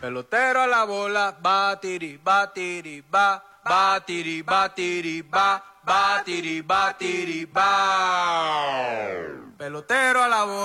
Pelotero a la bola, batiri, batiri, ba, batiri, batiri, ba, batiri, batiri, ba. Pelotero a la bola.